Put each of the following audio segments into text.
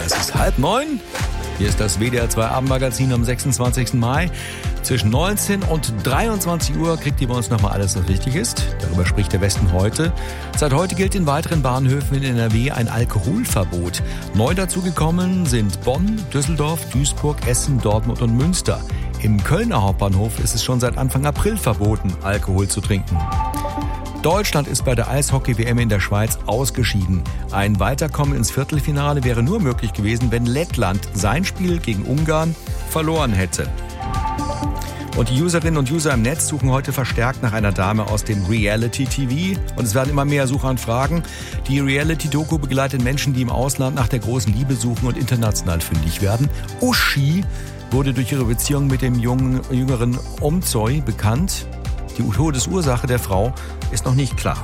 Es ist 8:30. Hier ist das WDR 2 Abendmagazin am 26. Mai. Zwischen 19 und 23 Uhr kriegt ihr bei uns nochmal alles, was wichtig ist. Darüber spricht der Westen heute. Seit heute gilt in weiteren Bahnhöfen in NRW ein Alkoholverbot. Neu dazugekommen sind Bonn, Düsseldorf, Duisburg, Essen, Dortmund und Münster. Im Kölner Hauptbahnhof ist es schon seit Anfang April verboten, Alkohol zu trinken. Deutschland ist bei der Eishockey-WM in der Schweiz ausgeschieden. Ein Weiterkommen ins Viertelfinale wäre nur möglich gewesen, wenn Lettland sein Spiel gegen Ungarn verloren hätte. Und die Userinnen und User im Netz suchen heute verstärkt nach einer Dame aus dem Reality-TV. Und es werden immer mehr Suchanfragen. Die Reality-Doku begleitet Menschen, die im Ausland nach der großen Liebe suchen und international fündig werden. Uschi wurde durch ihre Beziehung mit dem jüngeren Omzoy bekannt. Die Todesursache der Frau ist noch nicht klar.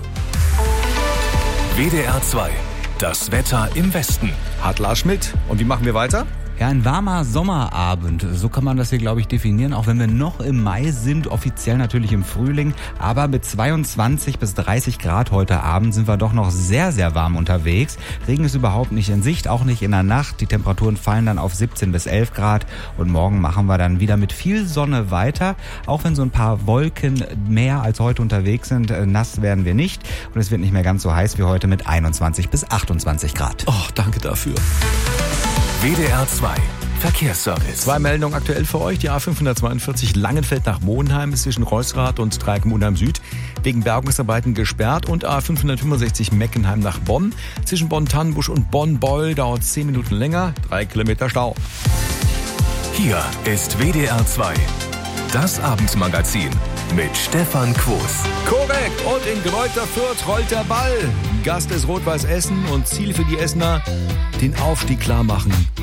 WDR 2, das Wetter im Westen. Hat Lars Schmidt. Und wie machen wir weiter? Ja, ein warmer Sommerabend, so kann man das hier, glaube ich, definieren, auch wenn wir noch im Mai sind, offiziell natürlich im Frühling, aber mit 22 bis 30 Grad heute Abend sind wir doch noch sehr, sehr warm unterwegs. Regen ist überhaupt nicht in Sicht, auch nicht in der Nacht. Die Temperaturen fallen dann auf 17 bis 11 Grad und morgen machen wir dann wieder mit viel Sonne weiter, auch wenn so ein paar Wolken mehr als heute unterwegs sind. Nass werden wir nicht und es wird nicht mehr ganz so heiß wie heute mit 21 bis 28 Grad. Oh, danke dafür. WDR 2, Verkehrsservice. 2 Meldungen aktuell für euch. Die A542 Langenfeld nach Monheim ist zwischen Reusrath und Dreieck Monheim Süd wegen Bergungsarbeiten gesperrt. Und A565 Meckenheim nach Bonn. Zwischen Bonn-Tannenbusch und Bonn-Beul dauert es 10 Minuten länger. 3 Kilometer Stau. Hier ist WDR 2, das Abendmagazin mit Stefan Quos. Korrekt. Und in Greuther Fürth rollt der Ball. Gast ist Rot-Weiß Essen und Ziel für die Essener, den Aufstieg klar machen